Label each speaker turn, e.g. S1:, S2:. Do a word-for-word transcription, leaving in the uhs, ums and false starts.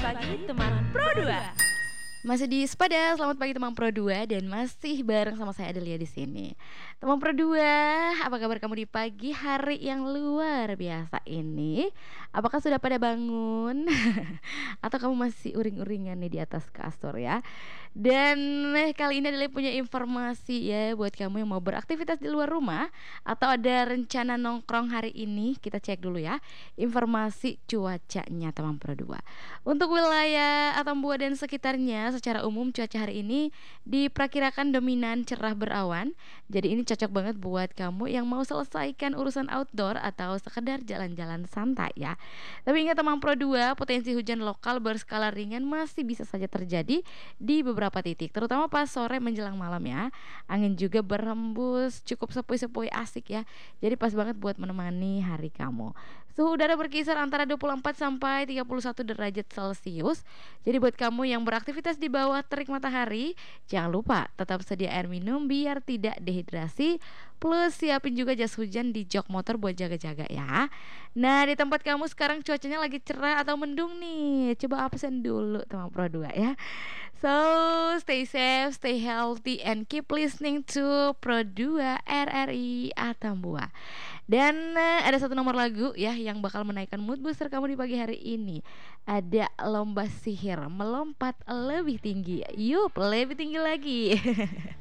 S1: pagi teman Pro dua.
S2: Masih di Sepada, selamat pagi teman Pro dua dan masih bareng sama saya Adelia di sini. Teman Pro dua, apa kabar kamu di pagi hari yang luar biasa ini? Apakah sudah pada bangun? Atau kamu masih uring-uringan nih di atas kasur ya? Dan eh, kali ini Adelia punya informasi ya buat kamu yang mau beraktivitas di luar rumah atau ada rencana nongkrong hari ini. Kita cek dulu ya informasi cuacanya teman Pro dua. Untuk wilayah Atambua dan sekitarnya, secara umum cuaca hari ini diperkirakan dominan cerah berawan. Jadi ini cocok banget buat kamu yang mau selesaikan urusan outdoor atau sekedar jalan-jalan santai ya. Tapi ingat teman Pro dua, potensi hujan lokal berskala ringan masih bisa saja terjadi di beberapa titik, terutama pas sore menjelang malam ya. Angin juga berhembus cukup sepoi-sepoi asik ya. Jadi pas banget buat menemani hari kamu. Suhu udara berkisar antara dua puluh empat sampai tiga puluh satu derajat Celcius. Jadi buat kamu yang beraktivitas di bawah terik matahari, jangan lupa tetap sedia air minum biar tidak dehidrasi. Plus siapin juga jas hujan di jok motor buat jaga-jaga ya. Nah, di tempat kamu sekarang cuacanya lagi cerah atau mendung nih? Coba absen dulu teman Pro dua ya. So, stay safe, stay healthy and keep listening to Pro dua R R I Atambua. Dan uh, ada satu nomor lagu ya yang bakal menaikkan mood booster kamu di pagi hari ini. Ada lomba sihir melompat lebih tinggi. Yup, lebih tinggi lagi.